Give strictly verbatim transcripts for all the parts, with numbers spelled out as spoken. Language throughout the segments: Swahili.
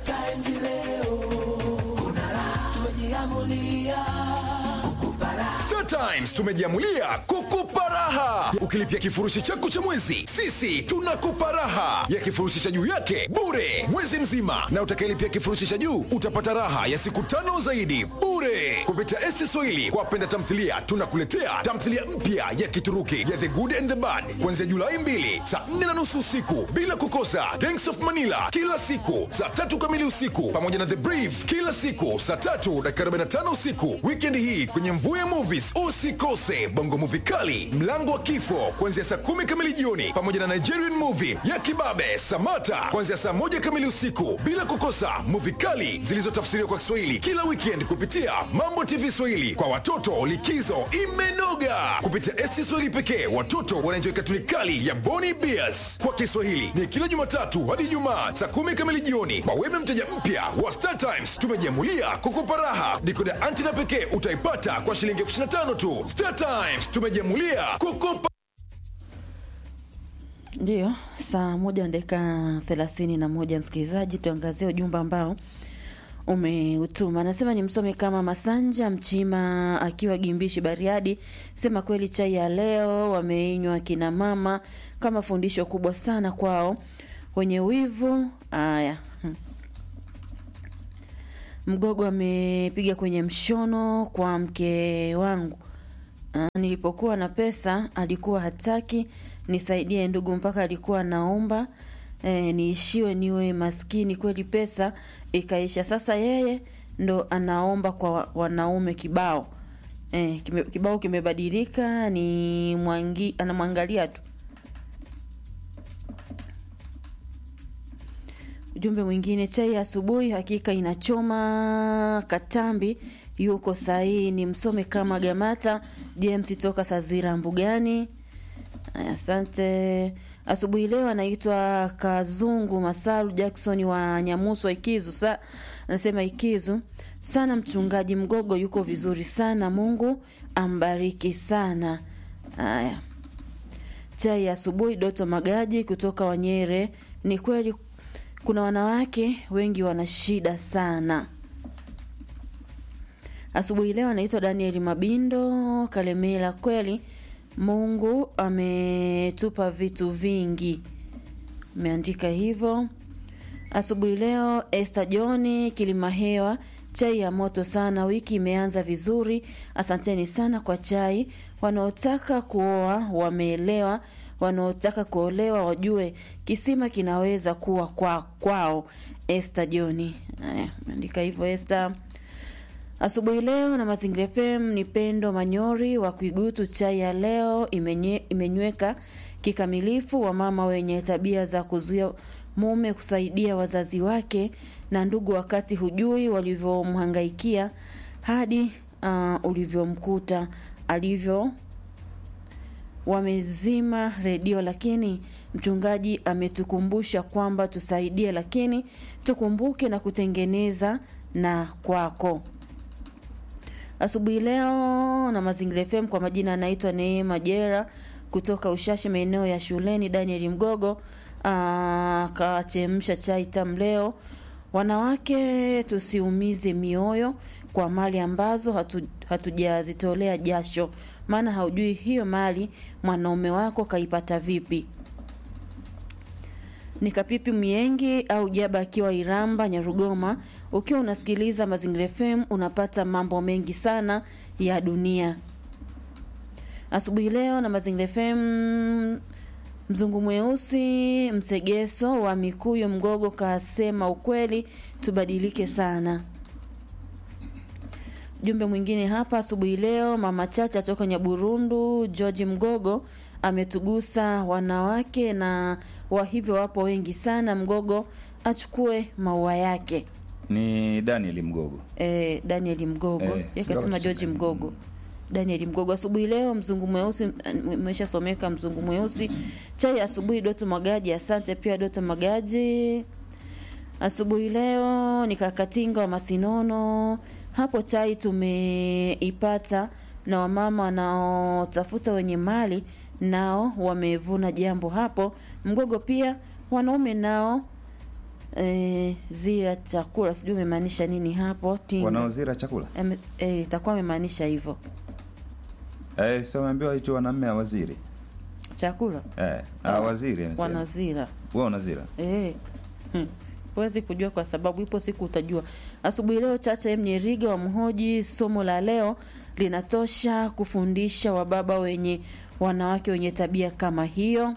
Star Times leo kuna raha, tumejiamulia kukupa raha. Star Times tumejiamulia kukupa raha. Ukilipia kifurushi chako cha mwezi, sisi tunakupa raha ya kifurushi cha juu yake bure mwezi mzima, na utakayelipia kifurushi cha juu utapata raha ya siku tano zaidi bure. Kupitia S T Swahili, kwa wapenda tamthilia, tunakuletea tamthilia mpya ya Kituruki ya The Good and the Bad kuanzia Julai mbili saa nne na nusu usiku, bila kukosa Gangs of Manila kila siku saa tatu kamili usiku, pamoja na The Brave kila siku saa tatu dakika arobaini na tano usiku. Weekend hii kwenye Mvuye Movies usikose Bongo Movie kali Mlango wa Kifo kuanzia saa kumi kamili jioni, pamoja na Nigerian movie ya Kibabe Samata kuanzia saa moja kamili usiku, bila kukosa movie kali zilizotafsiriwa kwa Kiswahili kila weekend kupitia Mambo T V Swahili. Kwa watoto, likizo imenoga kupitia S T Swahili pekee. Watoto wanaenjoy katuni kali ya Boni Bears kwa Kiswahili ni kila Jumatatu hadi Ijumaa saa kumi kamili jioni. Kwa wewe mteja mpya wa Star Times, tumejiamulia kukupa raha. Decoder antenna pekee utaipata kwa shilingi elfu ishirini na tano tu. Star Times tumejiamulia kukupa. Ndio, saa moja dakika thelathini na moja, msikilizaji, tuangazie ujumbe ambao umeutuma. Anasema ni msome kama Masanja Mchima akiwa Gimbishi Bariadi. Sema kweli chai ya leo wameinywa kina mama kama fundisho kubwa sana kwao wenye wivu. Aya. Mgogo amepiga kwenye mshono kwa mke wangu. Aa, nilipokuwa na pesa alikuwa hataki nisaidie ndugu, mpaka alikuwa naomba e, niishiwe niwe maskini. Kweli pesa ikaisha, sasa yeye ndo anaomba kwa wanaume kibao. E, kime, kibao kimebadilika, ni mwangi, anamwangalia tu. Ujumbe mwingine, chai asubuhi hakika inachoma. Katambi yuko sahihi, ni msome kama Gamata James toka Sazira Mbugani. Asante. Asubuhi leo anaitwa Kazungu Masalu Jackson wa Nyamusu wa Ikizu. Sa, anasema Ikizu sana, mchungaji Mgogo yuko vizuri sana, Mungu ambariki sana. Haya. Chai asubuhi Doto Magaji kutoka Wanyere. Ni kweli kuna wanawake wengi wana shida sana. Asubuhi leo anaitwa Daniel Mabindo Kalemela. Kweli Mungu ametupa vitu vingi, ameandika hivyo. Asubuhi leo Esther John Kilimahewa, chai ya moto sana, wiki imeanza vizuri, asanteni sana kwa chai. Wanaotaka kuoa wameelewa, wanaotaka kuolewa wajue kisima kinaweza kuwa kwa kwao. Esther John, haya ameandika hivyo Esther. Asubuhi leo na Mazingira F M ni Pendo Manyori wa Kuigutu. Chai ya leo imenye, imenyweka kikamilifu. Wa mama wenye tabia za kuzuia mume kusaidia wazazi wake na ndugu wakati hujui walivyomhangaikia hadi uh, ulivyomkuta alivyo. Wamezima redio, lakini mchungaji ametukumbusha kwamba tusaidie, lakini tukumbuke na kutengeneza na kwako. Asubuhi leo na Mazingira F M, kwa majina anaitwa Neema Jera kutoka Ushashi maeneo ya shuleni. Daniel Mgogo akachemsha chai tamu leo. Wanawake tusiumize mioyo kwa mali ambazo hatu, hatujazitolea jasho, maana haujui hiyo mali mwanaume wako kaipata vipi. Nikapipi Miengi au Jaba akiwa Iramba Nyarugoma. Ukiwa unasikiliza Mazingira F M unapata mambo mengi sana ya dunia. Asubuhi leo na Mazingira F M, Mzungu Mweusi Msegeso wa Mikuyu Mgogo kasema ukweli, tubadilike sana. Jumbe mwingine hapa asubuhi leo, Mama Chacha toka Nyaburundu, George Mgogo ametugusa wanawake na wa hivyo wapo wengi sana, Mgogo achukue maua yake. Ni Daniel Mgogo. Eh, Daniel Mgogo. Eh, Yakasema George Mgogo. Daniel Mgogo. Asubuhi leo Mzungu Mweusi, umeshasomeka Mzungu Mweusi. Chai asubuhi Doto Magaji, asante pia Doto Magaji. Asubuhi leo Nikakatinga wa Masinono. Hapo chai tumeipata, na wamama wanaotafuta wenye mali nao wamevuna jambo hapo. Mgogo pia wanaume nao E, zira chakula, sijui umemaanisha nini hapo Tinga. Wanaozira chakula? Eme, e, itakuwa amemaanisha hivyo. Eh, sio umeambiwa hicho wanamme ya waziri. Chakula? Eh, ah, waziri anasema. Wanazira. Wewe unazira? Eh. Hmm. Huwezi kujua kwa sababu ipo siku utajua. Asubuhi leo Chacha M Nyeriga wa mhoji somo la leo linatosha kufundisha wababa wenye wanawake wenye tabia kama hiyo.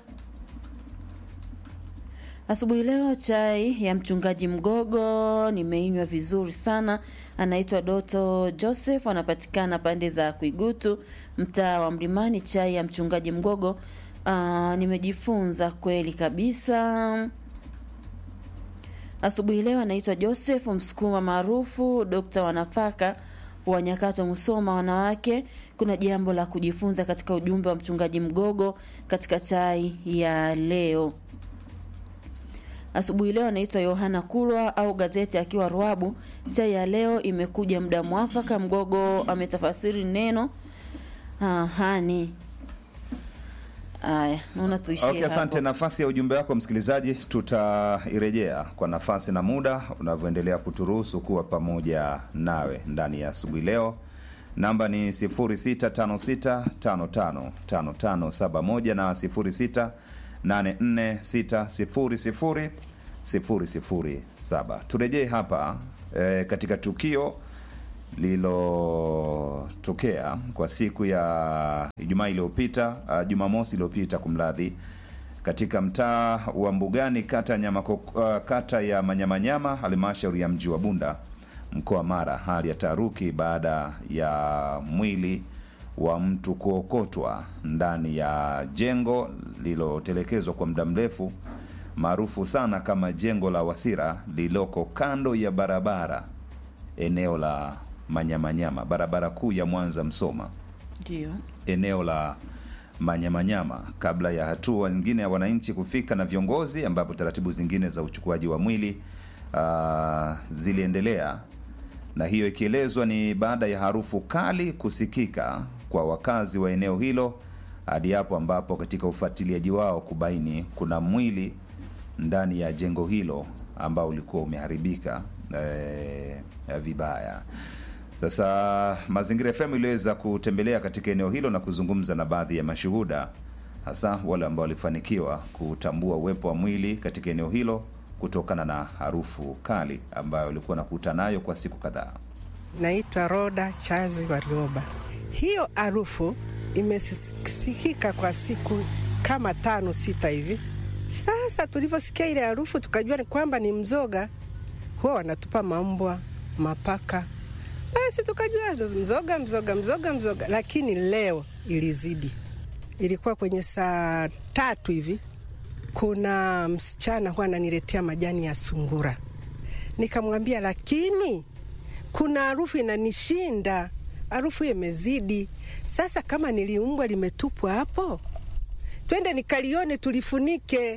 Asubuhi leo chai ya mchungaji Mgogo nimeinywa vizuri sana. Anaitwa Doto Joseph, anapatikana pande za Kuigutu, mtaa wa Mlimani. Chai ya mchungaji Mgogo aa, nimejifunza kweli kabisa. Asubuhi leo anaitwa Joseph Msukuma maarufu Dokta wa nafaka wa Nyakato Musoma. Wanawake, kuna jambo la kujifunza katika ujumbe wa mchungaji Mgogo katika chai ya leo. Asubuhi leo anaitwa Yohana Kulwa au gazeti akiwa Ruabu. Chai ya leo imekuja muda mwafaka. Mgogo ametafasiri neno ah, hani. Aya, naona tuishie Okay, asante. hapo. Nafasi ya ujumbe wako msikilizaji tutairejea kwa nafasi na muda unavyoendelea kuturuhusu kuwa pamoja nawe ndani ya asubuhi leo. Namba ni sifuri sita tano sita tano tano tano tano saba moja na sifuri sita nane nne sita sifuri sifuri sifuri sifuri saba. Turejee hapa e, katika tukio lililotokea kwa siku ya Ijumaa iliyopita, uh, Jumamosi iliyopita kumradhi, katika mtaa wa Mbugani kata nyama uh, kata ya Manyamanyama halmashauri ya mji wa Bunda mkoa Mara. Hali ya taharuki baada ya mwili wa mtu kuokotwa ndani ya jengo lililotelekezwa kwa muda mrefu maarufu sana kama jengo la Wasira lililoko kando ya barabara eneo la Manyamanyama, barabara kuu ya Mwanza Msoma. Ndio. Eneo la Manyamanyama, kabla ya hatua nyingine ya wananchi kufika na viongozi, ambapo taratibu zingine za uchukuaji wa mwili uh, ziliendelea, na hiyo ikielezwa ni baada ya harufu kali kusikika kwa wakazi wa eneo hilo, hadi hapo ambapo katika ufuatiliaji wao kubaini kuna mwili ndani ya jengo hilo ambao ulikuwa umeharibika eh, vibaya. Sasa Mazingira F M iliweza kutembelea katika eneo hilo na kuzungumza na baadhi ya mashuhuda, hasa wale ambao walifanikiwa kutambua uwepo wa mwili katika eneo hilo kutokana na harufu kali ambayo walikuwa nakuta nayo kwa siku kadhaa. Naitwa Roda Chazi Warioba. Hiyo harufu imesikika kwa siku kama tano sita hivi. Sasa tulivyosikia ile harufu tukajua ni kwamba ni mzoga. Huwa wanatupa mambwa, mapaka. Basi tukajua mzoga mzoga mzoga mzoga, lakini leo ilizidi. Ilikuwa kwenye saa tatu hivi. Kuna msichana huwa ananiletea majani ya sungura. Nikamwambia lakini kuna harufu inanishinda. Harufu imezidi. Sasa kama niliumbwa limetupwa hapo, twende nikalione tulifunike.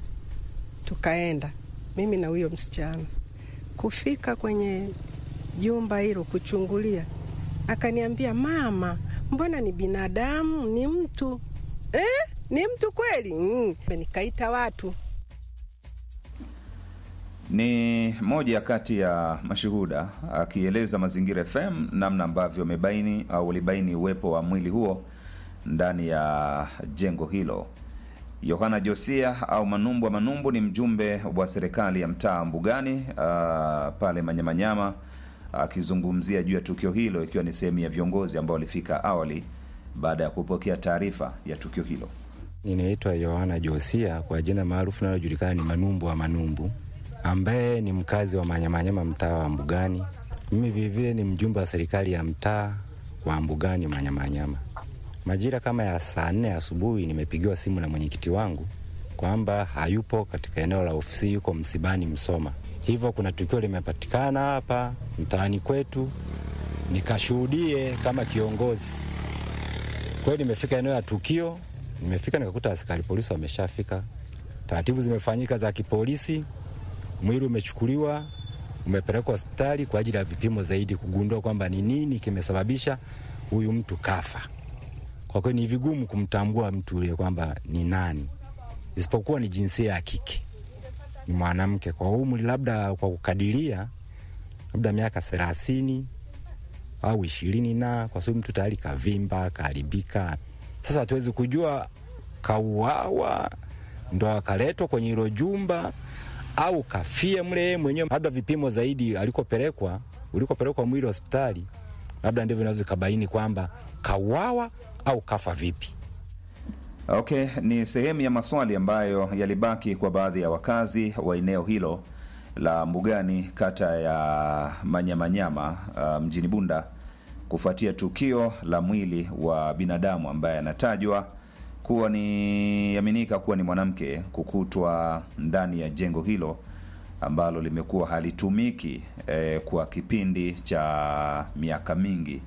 Tukaenda mimi na huyo msichana. Kufika kwenye jumba hilo kuchungulia, akaniambia mama, mbona ni binadamu, ni mtu? Eh, ni mtu kweli? Mm. Nikaita watu. Ni moja kati ya mashuhuda akieleza Mazingira F M namna ambavyo wamebaini au walibaini uwepo wa mwili huo ndani ya jengo hilo. Yohana Josia au Manumbu wa Manumbu ni mjumbe wa serikali ya mtaa Mbugani uh, pale Manyamanyama, akizungumzia uh, juu ya tukio hilo, ikiwa ni sehemu ya viongozi ambao walifika awali baada ya kupokea taarifa ya tukio hilo. Ninaitwa Yohana Josia, kwa jina maarufu linalojulikana ni Manumbu wa Manumbu, ambaye ni mkazi wa Manyamanyama mtaa wa Mbugani. Mimi vile vile ni mjumbe wa serikali ya mtaa wa Mbugani Manyamanyama. Majira kama ya saa nne asubuhi nimepigiwa simu na mwenyekiti wangu kwamba hayupo katika eneo la ofisi, yuko msibani Msoma. Hivyo kuna tukio limepatikana hapa mtaani kwetu, nikashuhudie kama kiongozi. Kwa hiyo nimefika eneo la tukio, nimefika nikakuta askari polisi wameshafika. Taratibu zimefanyika za kipolisi, mwili umechukuliwa, umepelekwa hospitali kwa ajili ya vipimo zaidi kugundua kwamba ni nini kimesababisha huyu mtu kafa. Kwa kweli ni vigumu kumtambua mtu yule kwamba ni nani, isipokuwa ni jinsia ya kike. ni mwanamke kwa umri, labda kwa kukadiria labda miaka thelathini au ishirini, na kwa sababu mtu tayari kavimba, kaharibika. Sasa hatuwezi kujua kauawa ndo akaletwa kwenye hilo jumba au kafia mle mwenyewe. Labda vipimo zaidi alikopelekwa, ulikopelekwa mwili hospitali, labda ndivyo vinaweza kubaini kwamba kauawa au kafa vipi. Okay, ni sehemu ya maswali ambayo yalibaki kwa baadhi ya wakazi wa eneo hilo la Mbugani, kata ya Manyamanyama, uh, mjini Bunda, kufuatia tukio la mwili wa binadamu ambaye anatajwa kuwa ni yaminika kuwa ni mwanamke kukutwa ndani ya jengo hilo ambalo limekuwa halitumiki eh, kwa kipindi cha miaka mingi.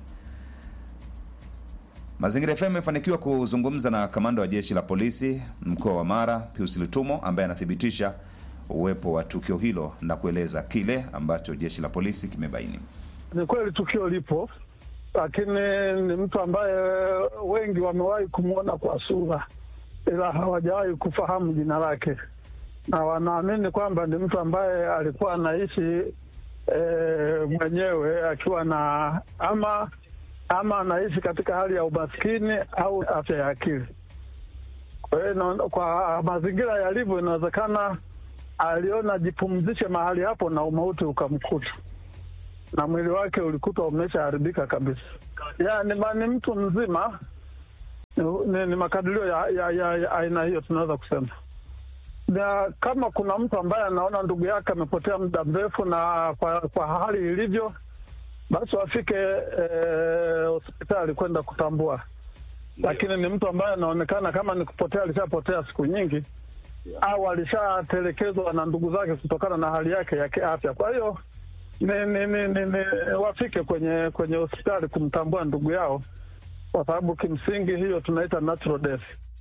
Mazingira F M imefanikiwa kuzungumza na kamanda wa jeshi la polisi mkoa wa Mara, Pius Lutumo, ambaye anathibitisha uwepo wa tukio hilo na kueleza kile ambacho jeshi la polisi kimebaini. Ni kweli tukio lipo, lakini ni mtu ambaye wengi wamewahi kumuona kwa sura, ila hawajawahi kufahamu jina lake, na wanaamini kwamba ni mtu ambaye alikuwa anaishi e, mwenyewe akiwa na ama ama anaishi katika hali ya umaskini au afya ya akili. Kwa hiyo kwa mazingira yalivyo, inawezekana aliona jipumzishe mahali hapo na umauti ukamkuta, na mwili wake ulikutwa umeshaharibika kabisa. Yani ni mtu mzima, ni, ni makadirio ya, ya, ya, ya aina hiyo tunaweza kusema. Na kama kuna mtu ambaye anaona ndugu yake amepotea muda mrefu na kwa, kwa hali ilivyo, basi wafike hospitali e, kwenda kutambua. Lakini ni mtu ambaye anaonekana kama ni kupotea, alishapotea siku nyingi au alishatelekezwa na ndugu zake kutokana na hali yake ya kiafya. Kwa hiyo ni, ni, ni, ni, ni wafike kwenye kwenye hospitali kumtambua ndugu yao, kwa sababu kimsingi hiyo tunaita natural death.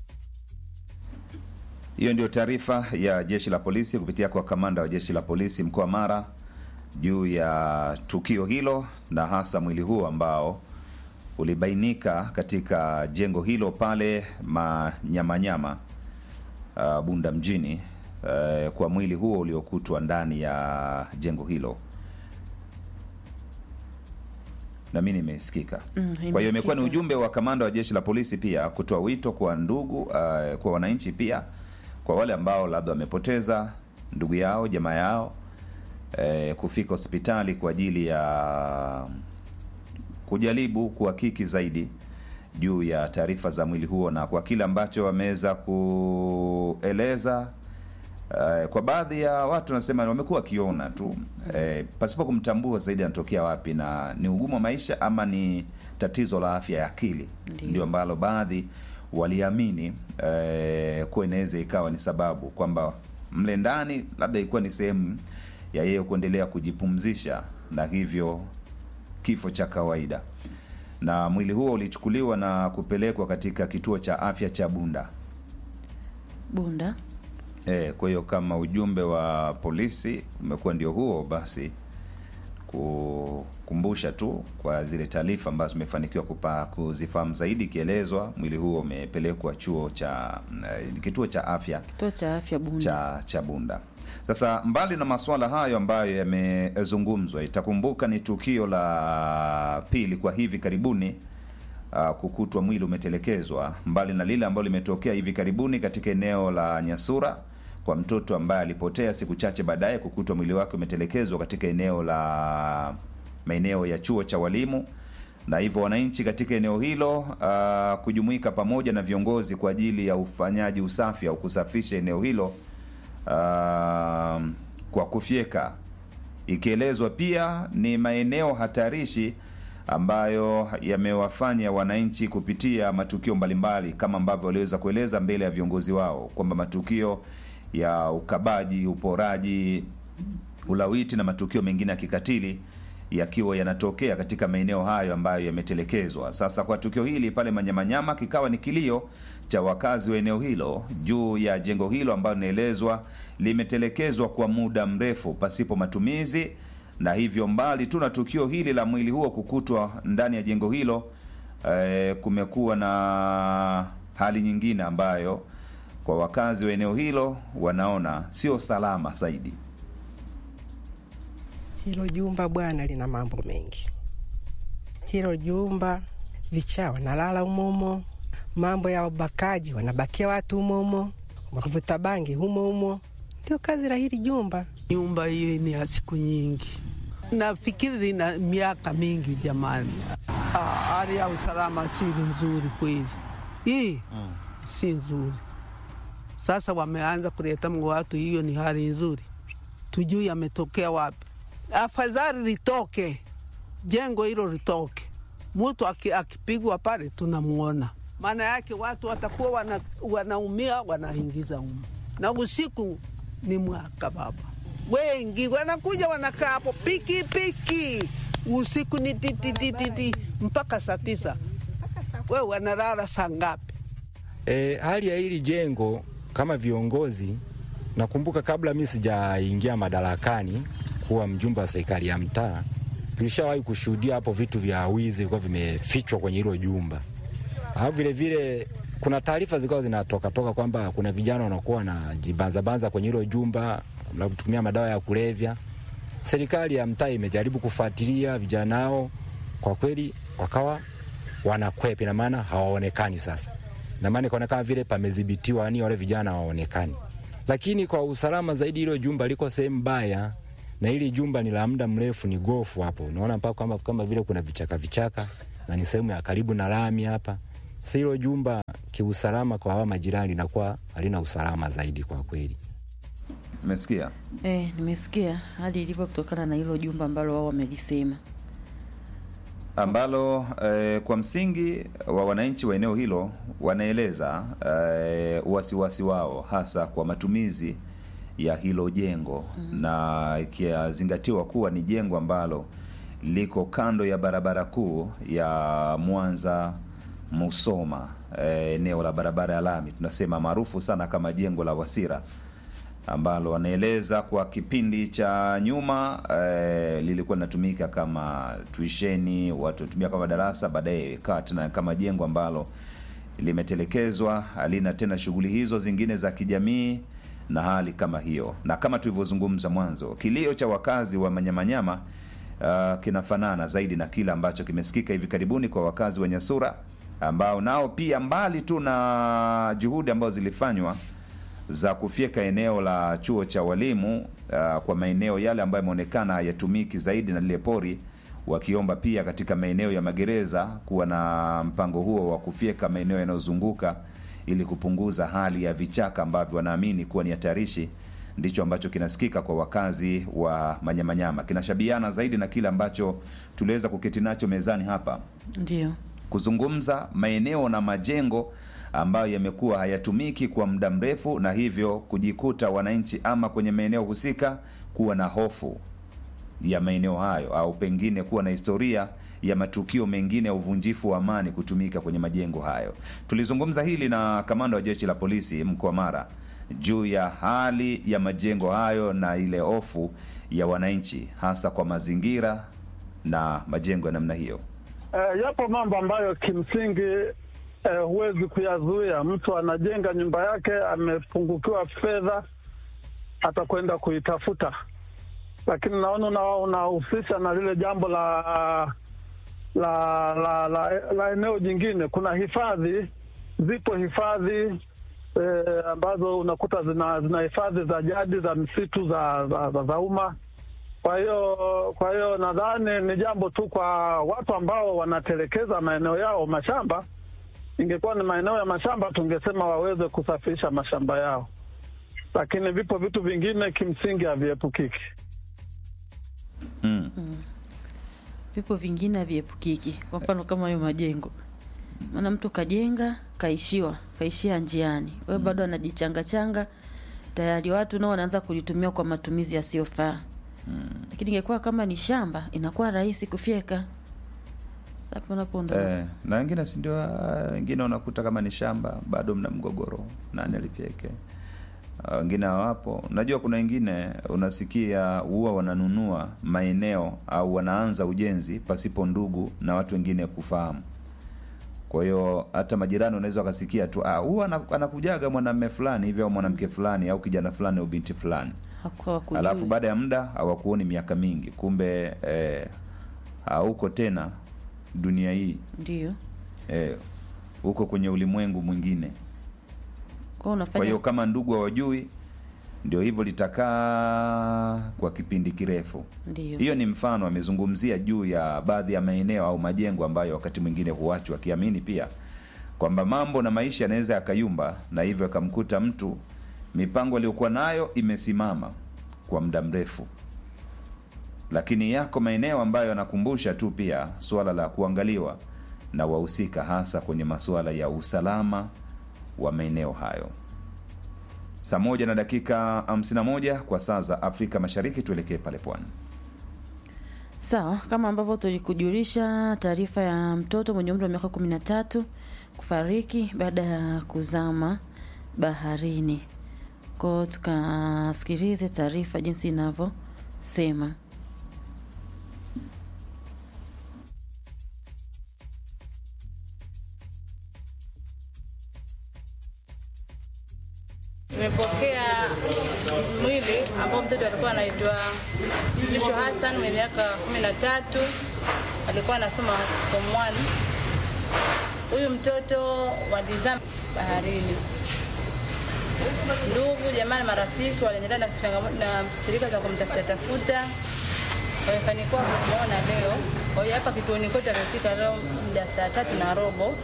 Hiyo ndio taarifa ya jeshi la polisi kupitia kwa kamanda wa jeshi la polisi mkoa Mara juu ya tukio hilo, na hasa mwili huo ambao ulibainika katika jengo hilo pale Manyamanyama, uh, Bunda mjini, uh, kwa mwili huo uliokutwa ndani ya jengo hilo. Na mimi nimesikika. Mm, kwa hiyo imekuwa ni ujumbe wa kamanda wa jeshi la polisi pia kutoa wito kwa ndugu, uh, kwa wananchi pia, kwa wale ambao labda wamepoteza ndugu yao, jamaa yao, eh, kufika hospitali kwa ajili ya kujaribu kuhakiki zaidi juu ya taarifa za mwili huo, na kwa kile ambacho wameweza kueleza. Uh, kwa baadhi ya watu nasema wamekuwa kiona tu uh, pasipo kumtambua zaidi anatokea wapi, na ni ugumu wa maisha ama ni tatizo la afya ya akili, ndio ambalo baadhi waliamini uh, kwa inaweza ikawa ni sababu kwamba mle ndani labda ilikuwa ni sehemu ya yeye kuendelea kujipumzisha, na hivyo kifo cha kawaida. Na mwili huo ulichukuliwa na kupelekwa katika kituo cha afya cha Bunda Bunda E, kwa hiyo kama ujumbe wa polisi umekuwa ndio huo, basi kukumbusha tu kwa zile taarifa ambazo zimefanikiwa kupa kuzifahamu zaidi, kielezwa mwili huo umepelekwa chuo cha uh, kituo cha afya kituo cha afya Bunda cha, cha Bunda. Sasa mbali na masuala hayo ambayo yamezungumzwa, itakumbuka ni tukio la pili kwa hivi karibuni Uh, kukutwa mwili umetelekezwa, mbali na lile ambalo limetokea hivi karibuni katika eneo la Nyasura kwa mtoto ambaye alipotea siku chache baadaye kukutwa mwili wake umetelekezwa katika eneo la maeneo ya chuo cha walimu, na hivyo wananchi katika eneo hilo uh, kujumuika pamoja na viongozi kwa ajili ya ufanyaji usafi au kusafisha eneo hilo uh, kwa kufyeka, ikielezwa pia ni maeneo hatarishi ambayo yamewafanya wananchi kupitia matukio mbalimbali, kama ambavyo waliweza kueleza mbele ya viongozi wao kwamba matukio ya ukabaji, uporaji, ulawiti na matukio mengine ya kikatili yakiwa yanatokea katika maeneo hayo ambayo yametelekezwa. Sasa kwa tukio hili pale Manyamanyama, kikawa ni kilio cha wakazi wa eneo hilo juu ya jengo hilo ambalo inaelezwa limetelekezwa kwa muda mrefu pasipo matumizi, na hivyo mbali tu na tukio hili la mwili huo kukutwa ndani ya jengo hilo, e, kumekuwa na hali nyingine ambayo kwa wakazi wa eneo hilo wanaona sio salama zaidi. Hilo jumba bwana lina mambo mengi. Hilo jumba vichaa wanalala umomo, mambo ya ubakaji wanabakia watu umomo, wakuvuta bangi humo humo. Ndio kazi la hili jumba. Nyumba hiyo ni ya siku nyingi. Nafikiri na miaka mingi jamani. Hali ya usalama si nzuri kweli. Hii mm. si nzuri. Sasa wameanza kuleta watu, hiyo ni hali nzuri. Tujui yametokea wapi. Afadhali litoke. Jengo hilo litoke. Mtu akipigwa pale tunamuona. Maana yake watu watakuwa wana, wanaumia wanaingiza umu. Na usiku ni mwaka baba. Wengi wanakuja wanakaa hapo piki piki. Usiku ni titi titi titi mpaka saa tisa. Wewe wanalala saa ngapi? E, hali ya hili jengo kama viongozi, nakumbuka kabla mimi sijaingia madarakani kuwa mjumbe wa serikali ya mtaa, tulishawahi kushuhudia hapo vitu vya wizi vilikuwa vimefichwa kwenye hilo jumba. Au vile vile kuna taarifa zilikuwa zinatoka toka kwamba kuna vijana wanakuwa na jibanza banza kwenye hilo jumba na kutumia madawa ya kulevya. Serikali ya mtaa imejaribu kufuatilia vijana hao, kwa kweli wakawa wanakwepa, na maana hawaonekani sasa. Na maana ikaona kama vile pamedhibitiwa, yani wale vijana hawaonekani. Lakini kwa usalama zaidi hilo jumba liko sehemu mbaya, na hili jumba ni la muda mrefu, ni gofu hapo. Unaona mpaka kama kama vile kuna vichaka vichaka na ni sehemu ya karibu na lami hapa. Sasa hilo jumba kiusalama kwa hawa majirani linakuwa halina usalama zaidi kwa kweli. Umesikia? Eh, nimesikia hadi ilivyo kutokana na hilo jumba ambalo wao wamelisema. Ambalo eh, kwa msingi wa wananchi wa eneo hilo wanaeleza eh, wasiwasi wao hasa kwa matumizi ya hilo jengo mm. na ikizingatiwa kuwa ni jengo ambalo liko kando ya barabara kuu ya Mwanza Musoma, eh, eneo la barabara ya lami tunasema maarufu sana kama jengo la Wasira, ambalo wanaeleza kwa kipindi cha nyuma eh, lilikuwa linatumika kama tuisheni, watu tumia kama darasa, baadaye tena kama jengo ambalo limetelekezwa, halina tena shughuli hizo zingine za kijamii na hali kama hiyo. Na kama tulivyozungumza mwanzo, kilio cha wakazi wa Manyamanyama uh, kinafanana zaidi na kile ambacho kimesikika hivi karibuni kwa wakazi wa Nyasura, ambao nao pia mbali tu na juhudi ambazo zilifanywa za kufyeka eneo la chuo cha walimu uh, kwa maeneo yale ambayo yameonekana hayatumiki zaidi na lile pori, wakiomba pia katika maeneo ya magereza kuwa na mpango huo wa kufyeka maeneo yanayozunguka ili kupunguza hali ya vichaka ambavyo wanaamini kuwa ni hatarishi. Ndicho ambacho kinasikika kwa wakazi wa Manyamanyama. Kinashabiana zaidi na kile ambacho tuliweza kuketi nacho mezani hapa. Ndio. Kuzungumza maeneo na majengo ambayo yamekuwa hayatumiki kwa muda mrefu, na hivyo kujikuta wananchi ama kwenye maeneo husika kuwa na hofu ya maeneo hayo, au pengine kuwa na historia ya matukio mengine ya uvunjifu wa amani kutumika kwenye majengo hayo. Tulizungumza hili na kamanda wa jeshi la polisi mkoa Mara juu ya hali ya majengo hayo na ile hofu ya wananchi hasa kwa mazingira na majengo ya namna hiyo. Uh, yapo mambo ambayo kimsingi uh, huwezi kuyazuia. Mtu anajenga nyumba yake, amepungukiwa fedha, atakwenda kuitafuta. Lakini naona unahusisha na lile jambo la la la, la, la eneo jingine. Kuna hifadhi, zipo hifadhi eh, ambazo unakuta zina zina hifadhi za jadi za msitu za za, za, za umma. Kwa hiyo kwa hiyo nadhani ni jambo tu kwa watu ambao wanatelekeza maeneo yao mashamba. Ingekuwa ni maeneo ya mashamba tungesema waweze kusafirisha mashamba yao. Lakini vipo vitu vingine kimsingi haviepukiki. Mm. Mm. Vipo vingine haviepukiki. Kwa mfano kama hayo majengo. Maana mtu kajenga, kaishiwa, kaishia njiani. Wewe mm. bado anajichanga changa, tayari watu nao wanaanza kulitumia kwa matumizi yasiyofaa. Mm. Lakini ingekuwa kama ni shamba, inakuwa rahisi kufyeka. Sasa unapoondoa. Eh, na wengine si ndio, wengine unakuta kama ni shamba bado mna mgogoro, nani alifyeke. Wengine hawapo. Unajua kuna wengine unasikia huwa wananunua maeneo au wanaanza ujenzi pasipo ndugu na watu wengine kufahamu. Kwa hiyo hata majirani unaweza wakasikia tu, ah, huyu anakujaga mwanamume fulani hivi au mwanamke fulani au kijana fulani au binti fulani. Alafu baada ya muda hawakuoni miaka mingi, kumbe eh, hauko tena dunia hii. Ndio. Eh, uko kwenye ulimwengu mwingine. Kwa unafanya. Kwa hiyo kama ndugu hawajui, ndio hivyo litakaa kwa kipindi kirefu. Ndio. Hiyo ni mfano amezungumzia juu ya baadhi ya maeneo au majengo ambayo wakati mwingine huachwa, akiamini pia kwamba mambo na maisha yanaweza yakayumba, na hivyo akamkuta mtu mipango aliyokuwa nayo imesimama kwa muda mrefu. Lakini yako maeneo ambayo yanakumbusha tu pia suala la kuangaliwa na wahusika, hasa kwenye masuala ya usalama wa maeneo hayo. Saa moja na dakika hamsini na moja kwa saa za Afrika Mashariki, tuelekee pale pwani. Sawa, kama ambavyo tulikujulisha taarifa ya mtoto mwenye umri wa miaka kumi na tatu kufariki baada ya kuzama baharini. Kwa tukasikilize taarifa jinsi inavyosema. Nimepokea mwili ambao mtoto alikuwa anaitwa Mwisho Hassan mwenye miaka kumi na tatu, alikuwa anasoma form one. Huyu mtoto walizama baharini. Ndugu, jamaa na marafiki waliendelea na changamoto na shirika za kumtafuta tafuta. Wamefanikiwa kumuona leo. Kwa hiyo hapa kituoni kote amefika leo muda saa tatu na robo.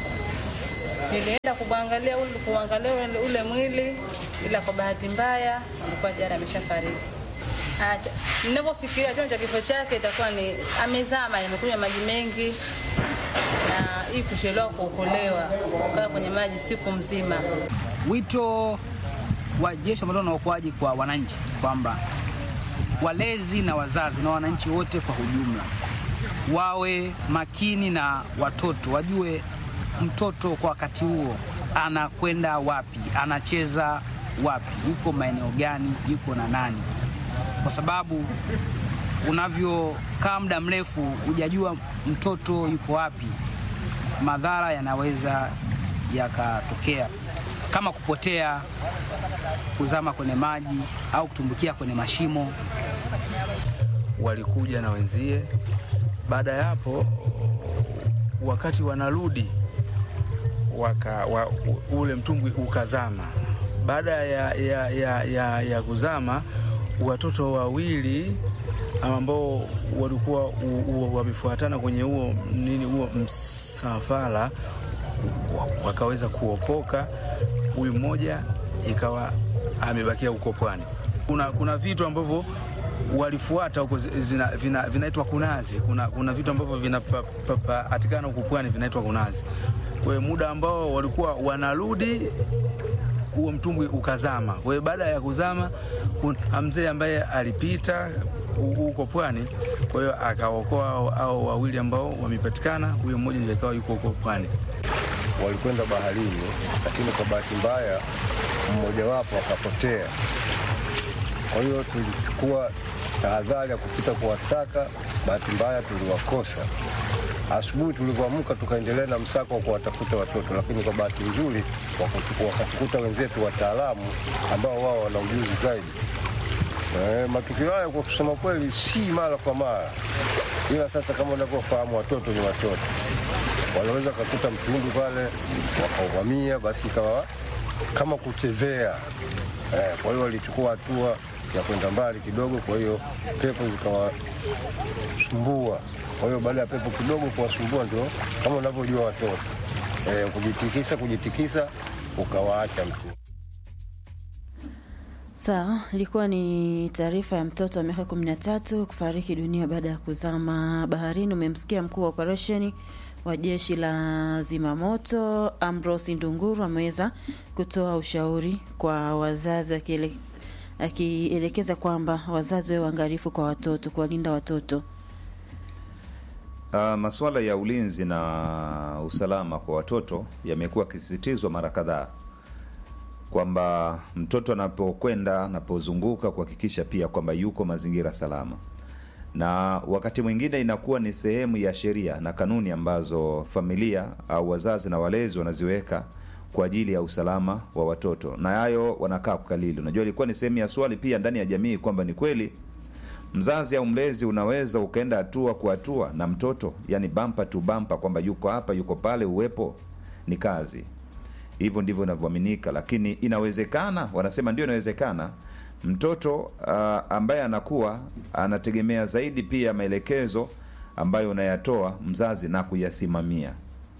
Nilienda kuangalia ule kuangalia ule, ule mwili, ila kwa bahati mbaya alikuwa tayari ameshafariki. Hata ninapofikiria chanzo cha kifo chake itakuwa ni amezama, amekunywa maji mengi na hii kuchelewa kuokolewa, kukaa kwenye maji siku mzima. Wito wa Jeshi la Uokoaji kwa wananchi kwamba walezi na wazazi na wananchi wote kwa ujumla wawe makini na watoto, wajue mtoto kwa wakati huo anakwenda wapi, anacheza wapi, yuko maeneo gani, yuko na nani, kwa sababu unavyokaa muda mrefu hujajua mtoto yuko wapi, madhara yanaweza yakatokea kama kupotea, kuzama kwenye maji au kutumbukia kwenye mashimo. Walikuja na wenzie, baada ya hapo wakati wanarudi waka wa, ule mtumbwi ukazama. Baada ya, ya, ya, ya, ya kuzama, watoto wawili ambao walikuwa wamefuatana kwenye huo nini huo msafara wakaweza kuokoka. Huyu mmoja ikawa amebakia huko pwani. Kuna kuna vitu ambavyo walifuata huko vinaitwa vina kunazi. Kuna kuna vitu ambavyo vinapatikana huko pwani vinaitwa kunazi. Kwa muda ambao walikuwa wanarudi huo mtumbwi ukazama. Kwa hiyo baada ya kuzama kuna mzee ambaye alipita huko pwani, kwa hiyo akaokoa hao wawili ambao wamepatikana. Huyo mmoja ndiye akawa yuko huko pwani. Walikwenda baharini, lakini kwa bahati mbaya mmoja wapo akapotea. Kwa hiyo tulichukua tahadhari ya kupita kuwasaka, bahati mbaya tuliwakosa. Asubuhi tulipoamka tukaendelea na msako wa kuwatafuta watoto, lakini kwa bahati nzuri wakatukuta wenzetu wataalamu ambao wao wana ujuzi zaidi. E, matukio haya kwa kusema kweli si mara kwa mara, ila sasa kama unavyofahamu watoto ni watoto, wanaweza kukuta mtundu pale wakauvamia, basi ikawa kama kuchezea. E, kwa hiyo walichukua hatua ya kwenda mbali kidogo, kwa hiyo pepo zikawasumbua. Kwa hiyo baada ya pepo kidogo kuwasumbua, ndio kama unavyojua watoto e, kujitikisa kujitikisa ukawaacha mtu. Sawa, ilikuwa ni taarifa ya mtoto wa miaka kumi na tatu kufariki dunia baada ya kuzama baharini. Umemsikia mkuu wa operesheni wa jeshi la zimamoto Ambrose Ndunguru ameweza kutoa ushauri kwa wazazi akiele, akielekeza kwamba wazazi wawe waangalifu kwa watoto, kuwalinda watoto. Uh, masuala ya ulinzi na usalama kwa watoto yamekuwa kisisitizwa mara kadhaa, kwamba mtoto anapokwenda, anapozunguka, kuhakikisha pia kwamba yuko mazingira salama. na wakati mwingine inakuwa ni sehemu ya sheria na kanuni ambazo familia au wazazi na walezi wanaziweka kwa ajili ya usalama wa watoto, na hayo wanakaa kukalili. Unajua ilikuwa ni sehemu ya swali pia ndani ya jamii kwamba ni kweli mzazi au mlezi unaweza ukaenda hatua kwa hatua na mtoto, yani bumper to bumper, kwamba yuko hapa yuko pale, uwepo ni kazi. Hivyo ndivyo inavyoaminika, lakini inawezekana, wanasema ndio inawezekana mtoto uh, ambaye anakuwa anategemea zaidi pia maelekezo ambayo unayatoa mzazi na kuyasimamia.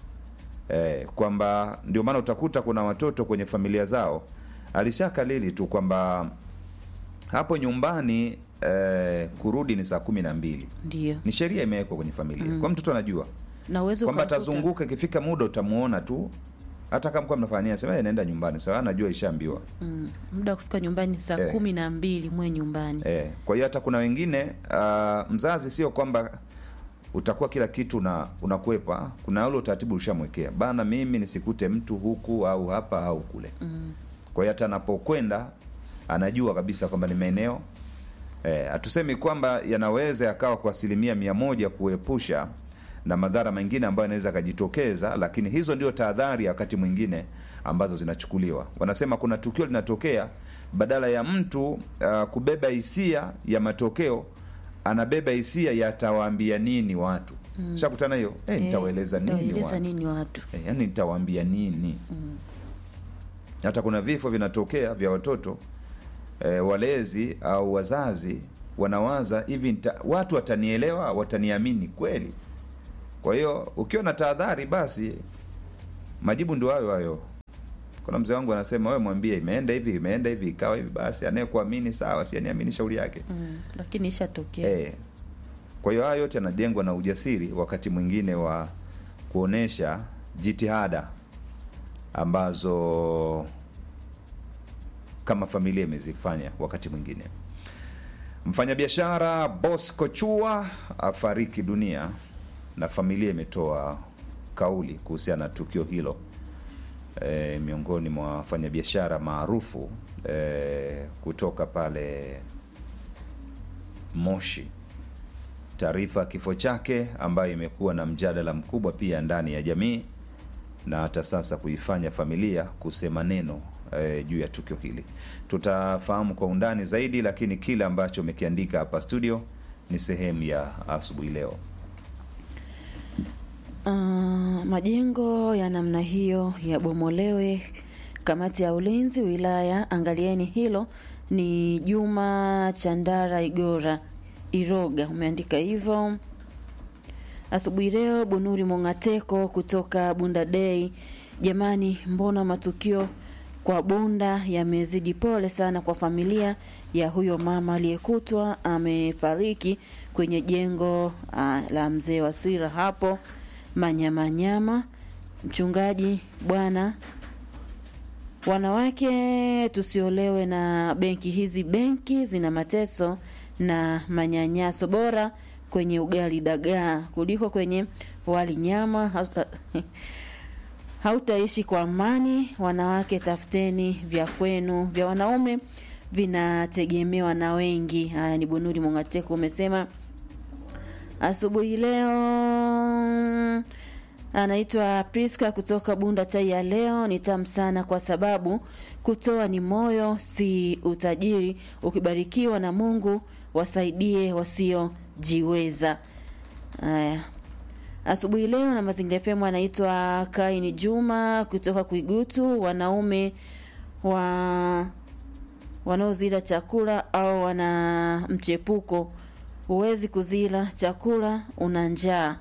Eh, kwamba ndio maana utakuta kuna watoto kwenye familia zao alishakalili tu kwamba hapo nyumbani eh, kurudi ni saa kumi na mbili. Ndio. Ni sheria imewekwa kwenye familia. Mm. Kwa mtoto anajua. Na uwezo kwamba atazunguka, ikifika muda utamuona tu. Hata kama kwa mnafanyia sema yeye naenda nyumbani, sawa, anajua ishaambiwa. Mm. Muda kufika nyumbani saa eh, kumi na mbili mwe nyumbani. Eh, kwa hiyo hata kuna wengine uh, mzazi sio kwamba utakuwa kila kitu na unakwepa, kuna ule utaratibu ushamwekea. Bana mimi nisikute mtu huku au hapa au kule. Mm. Kwa hiyo hata anapokwenda anajua kabisa kwamba ni maeneo eh, hatusemi kwamba yanaweza yakawa kwa asilimia mia moja kuepusha na madhara mengine ambayo yanaweza kujitokeza, lakini hizo ndio tahadhari wakati mwingine ambazo zinachukuliwa. Wanasema kuna tukio linatokea, badala ya mtu uh, kubeba hisia ya matokeo, anabeba hisia ya atawaambia nini watu. Mm. Shakutana hiyo, eh hey, nitawaeleza nini watu. nini watu. Eh, yani nitawaambia nini. Mm. Hata kuna vifo vinatokea vya watoto, eh, walezi au wazazi wanawaza hivi, watu watanielewa, wataniamini kweli? Kwa hiyo ukiwa na tahadhari, basi majibu ndio hayo hayo. Kuna mzee wangu anasema wewe mwambie imeenda hivi, imeenda hivi, ikawa hivi, basi anayekuamini sawa, si aniamini shauri yake. Mm, lakini ishatokea. Eh. Kwa hiyo hayo yote yanajengwa na ujasiri wakati mwingine wa kuonesha jitihada ambazo kama familia imezifanya wakati mwingine. Mfanyabiashara Bosco Chua afariki dunia na familia imetoa kauli kuhusiana na tukio hilo. E, miongoni mwa wafanyabiashara maarufu e, kutoka pale Moshi. Taarifa kifo chake ambayo imekuwa na mjadala mkubwa pia ndani ya jamii na hata sasa kuifanya familia kusema neno e, juu ya tukio hili. Tutafahamu kwa undani zaidi, lakini kile ambacho umekiandika hapa studio ni sehemu ya asubuhi leo. Uh, majengo ya namna hiyo yabomolewe. Kamati ya ulinzi wilaya, angalieni hilo. Ni Juma Chandara Igora Iroga umeandika hivyo. Asubuhi leo Bunuri Mongateko kutoka Bunda Day. Jamani, mbona matukio kwa Bunda yamezidi? Pole sana kwa familia ya huyo mama aliyekutwa amefariki kwenye jengo uh, la mzee Wasira hapo Manyamanyama. Mchungaji bwana, wanawake tusiolewe na benki hizi, benki zina mateso na manyanyaso, bora kwenye ugali dagaa kuliko kwenye wali nyama. Hauta, hautaishi kwa amani. Wanawake tafuteni vya kwenu, vya wanaume vinategemewa na wengi. Haya ni Bunuri Mongateko umesema asubuhi leo. Anaitwa Priska kutoka Bunda. Chai ya leo ni tamu sana kwa sababu kutoa ni moyo, si utajiri. Ukibarikiwa na Mungu, wasaidie wasiojiweza. Haya. Asubuhi leo na Mazingira F M anaitwa Kaini Juma kutoka Kuigutu. Wanaume wa wanaozila chakula au wana mchepuko, huwezi kuzila chakula, una njaa.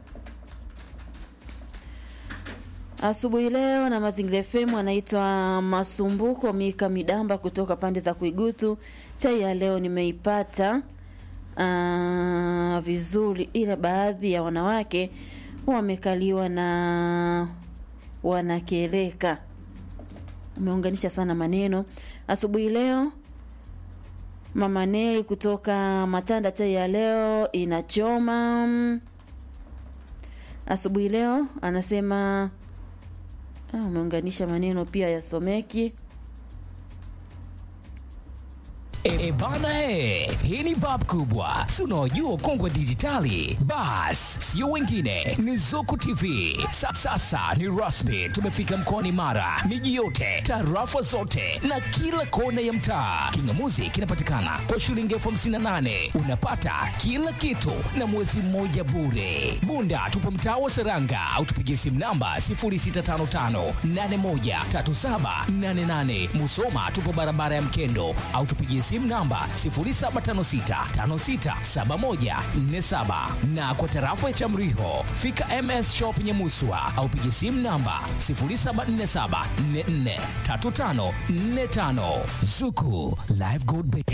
Asubuhi leo na Mazingira F M anaitwa Masumbuko Mika Midamba kutoka pande za Kuigutu. Chai ya leo nimeipata uh, vizuri, ila baadhi ya wanawake wamekaliwa na wanakereka. Umeunganisha sana maneno. Asubuhi leo Mama Neli kutoka Matanda, chai ya leo inachoma. Asubuhi leo anasema ah, umeunganisha maneno pia yasomeki. E, e bana he, hii ni bab kubwa. Si unaojua ukongwe dijitali? Bas, sio wengine, ni Zuku T V. Sa, sasa ni rasmi, tumefika mkoani Mara, miji yote, tarafa zote na kila kona ya mtaa. Kingamuzi kinapatikana kwa shilingi elfu hamsini na nane. Unapata kila kitu na mwezi mmoja bure. Bunda tupo mtaa wa Seranga au tupigie simu namba sifuri sita tano tano nane moja tatu saba nane nane. Musoma tupo barabara ya Mkendo au tupigie simu namba sifuri saba tano sita tano sita saba moja nne saba. Na kwa tarafa ya Chamriho fika M S Shop Nyamuswa au pigie simu namba sifuri saba nne saba nne nne tatu tano nne tano. Zuku Live Gold Bank.